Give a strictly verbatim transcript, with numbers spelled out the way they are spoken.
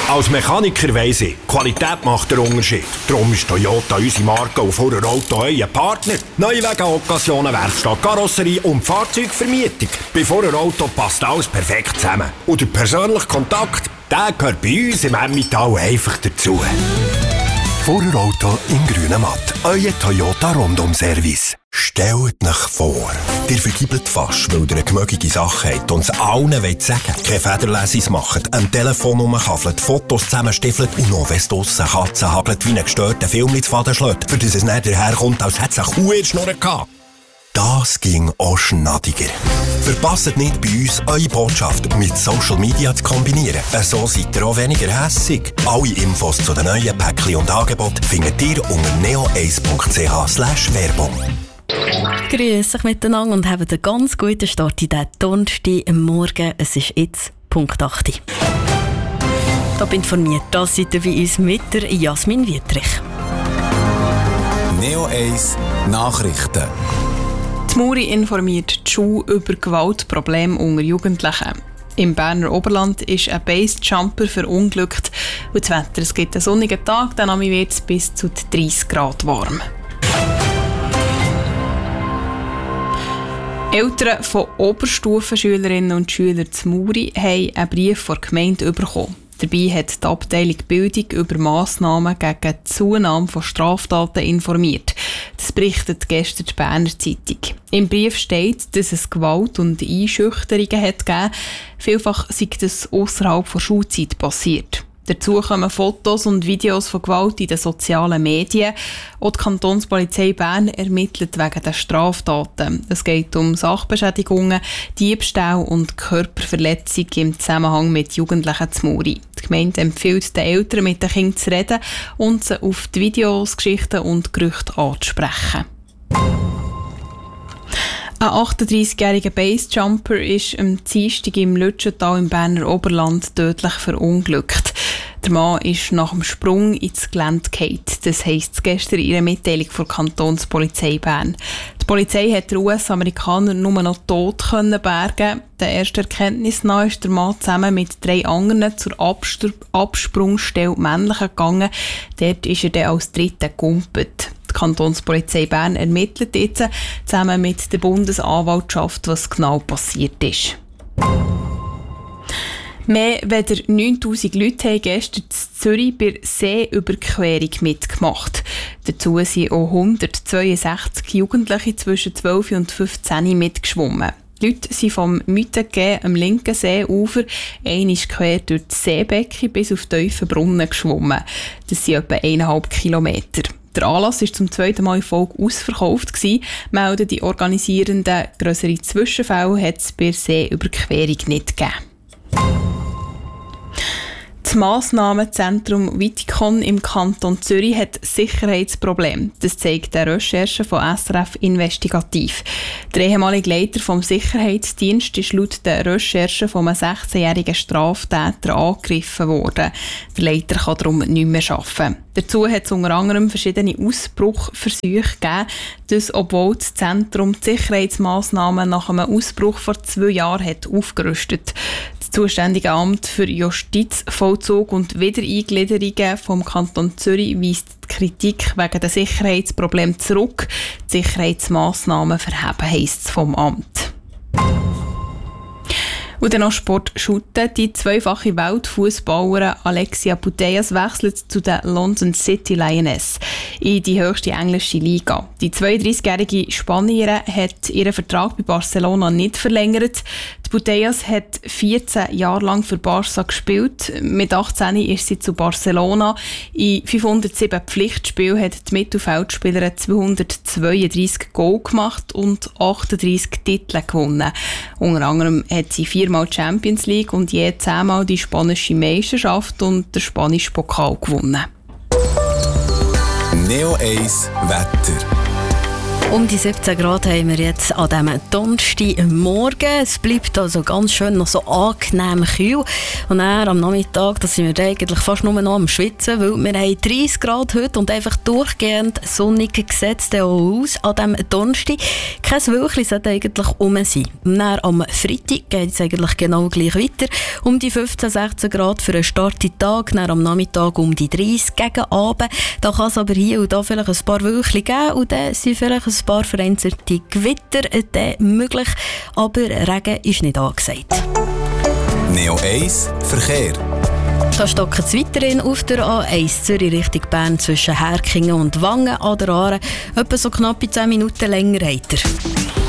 Als Mechaniker weiss ich, Qualität macht den Unterschied. Darum ist Toyota unsere Marke und für ein Auto euer Partner. Neuwagen, Occasionen, Werkstatt, Karosserie und Fahrzeugvermietung. Bei Vorher Auto passt alles perfekt zusammen. Und der persönliche Kontakt, der gehört bei uns im Emmental einfach dazu. Vorher Auto in grünem Matt. Euer Toyota Rundum-Service. Stellt euch vor, ihr vergibelt fast, weil ihr eine gemögige Sache habt und es allen wollt sagen. Keine Federlesis macht, am Telefon rumkaffelt, Fotos zusammenstiefelt und noch, wenn es draussen Katzen hagelt, wie einen gestörten Film ins Faden schlägt, für das es nicht daherkommt, als hätte es eine Kuh in der Schnurr gehabt. Das ging auch schnadiger. Verpasst nicht bei uns, eure Botschaft mit Social Media zu kombinieren. So seid ihr auch weniger hässig. Alle Infos zu den neuen Päckchen und Angeboten findet ihr unter neo eins punkt c h slash Werbung. Grüß euch miteinander und habt einen ganz guten Start in diesen Donnerstag am Morgen. Es ist jetzt Punkt acht. Da bin informiert, das seid ihr bei uns mit der Jasmin Wietrich. Neo eins Nachrichten. Die Muri informiert die Schule über Gewaltprobleme unter Jugendlichen. Im Berner Oberland ist ein Basejumper verunglückt. Und das Wetter, es gibt einen sonnigen Tag, dann wird es bis zu dreißig Grad warm. Eltern von Oberstufenschülerinnen und Schülern zu Muri haben einen Brief von der Gemeinde bekommen. Dabei hat die Abteilung Bildung über Massnahmen gegen die Zunahme von Straftaten informiert. Das berichtet gestern die Berner Zeitung. Im Brief steht, dass es Gewalt und Einschüchterungen hat gegeben. Vielfach sei das ausserhalb der Schulzeit passiert. Dazu kommen Fotos und Videos von Gewalt in den sozialen Medien. Auch die Kantonspolizei Bern ermittelt wegen der Straftaten. Es geht um Sachbeschädigungen, Diebstahl und Körperverletzung im Zusammenhang mit Jugendlichen zu Muri. Die Gemeinde empfiehlt den Eltern, mit den Kindern zu reden und sie auf die Videos, Geschichten und Gerüchte anzusprechen. Ein achtunddreißigjähriger Basejumper ist am Dienstag im Lütschental im Berner Oberland tödlich verunglückt. Der Mann ist nach dem Sprung ins Gelände gefallen. Das heisst gestern in einer Mitteilung der Kantonspolizei Bern. Die Polizei hat den U S-Amerikaner nur noch tot bergen. Der ersten Erkenntnis nach ist der Mann zusammen mit drei anderen zur Abstr- Absprungstelle Männlichen gegangen. Dort ist er dann als Dritter gegumpelt. Die Kantonspolizei Bern ermittelt jetzt zusammen mit der Bundesanwaltschaft, was genau passiert ist. Mehr als neuntausend Leute haben gestern in Zürich bei der Seeüberquerung mitgemacht. Dazu sind auch hundertzweiundsechzig Jugendliche zwischen zwölf und fünfzehn mitgeschwommen. Die Leute sind vom Müttegä am linken Seeufer einmal quer durch das Seebecken bis auf Tiefenbrunnen geschwommen. Das sind etwa eineinhalb Kilometer. Der Anlass war zum zweiten Mal in Folge ausverkauft gewesen, melden die Organisierenden. Grössere Zwischenfälle hat es bei der Seeüberquerung nicht gegeben. Das Massnahmenzentrum Viticon im Kanton Zürich hat Sicherheitsprobleme. Das zeigt eine Recherche von S R F Investigativ. Der ehemalige Leiter des Sicherheitsdienstes ist laut der Recherche von einem sechzehnjährigen Straftäter angegriffen worden. Der Leiter kann darum nicht mehr arbeiten. Dazu hat es unter anderem verschiedene Ausbruchversuche gegeben, dass, obwohl das Zentrum die Sicherheitsmassnahmen nach einem Ausbruch vor zwei Jahren hat aufgerüstet. Das zuständige Amt für Justizvollzug und Wiedereingliederungen vom Kanton Zürich weist die Kritik wegen der Sicherheitsprobleme zurück. Die Sicherheitsmassnahmen verheben, heisst es vom Amt. Und dann noch Sport shooten. Die zweifache Weltfußballerin Alexia Putellas wechselt zu den London City Lioness in die höchste englische Liga. Die zweiunddreißigjährige Spanierin hat ihren Vertrag bei Barcelona nicht verlängert. Die Putellas hat vierzehn Jahre lang für Barca gespielt. Mit achtzehn ist sie zu Barcelona. In fünfhundertsieben Pflichtspielen hat die Mittelfeldspielerin zweihundertzweiunddreißig Goal gemacht und achtunddreißig Titel gewonnen. Unter anderem hat sie viermal Champions League und je zehnmal die spanische Meisterschaft und den spanischen Pokal gewonnen. Neo eins Wetter. Um die siebzehn Grad haben wir jetzt an diesem Donnerstagmorgen. Es bleibt also ganz schön noch so angenehm kühl. Und dann am Nachmittag, da sind wir eigentlich fast nur noch am Schwitzen, weil wir haben dreißig Grad heute und einfach durchgehend sonnig gesetzt aus an diesem Donnerstag. Kein Wölkchen sollte eigentlich rum sein. Und dann am Freitag geht es eigentlich genau gleich weiter. Um die fünfzehn, sechzehn Grad für einen Start in den Tag, dann am Nachmittag um die dreißig gegen Abend. Da kann es aber hier und da vielleicht ein paar Wölkchen geben und dann sind vielleicht ein paar vereinzelte Gewitter möglich, aber Regen ist nicht angesagt. Neo eins Verkehr. Da stockt es weiterhin auf der A eins Zürich Richtung Bern zwischen Herkingen und Wangen an der Aare. Etwa so knappe zehn Minuten länger hat er.